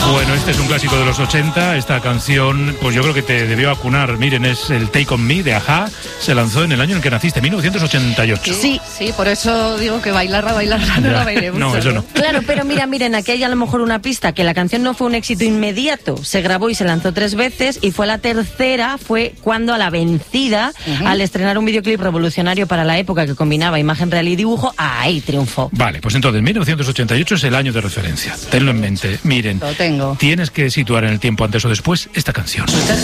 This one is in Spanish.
Bueno, este es un clásico de los 80. Esta canción, pues yo creo que te debió acunar. Miren, es el Take On Me de A-ha. Se lanzó en el año en el que naciste, 1988. Sí, por eso digo que bailarla no la bailé mucho. No, eso no. Claro, pero miren, aquí hay a lo mejor una pista, que la canción no fue un éxito inmediato. Se grabó y se lanzó 3 veces, y fue la tercera, fue cuando a La Vencida, al estrenar un videoclip revolucionario para la época que combinaba imagen real y dibujo, ahí triunfó. Vale, pues entonces 1988 es el año de referencia. Tenlo en mente. Miren, Lo tengo. tienes que situar en el tiempo antes o después esta canción.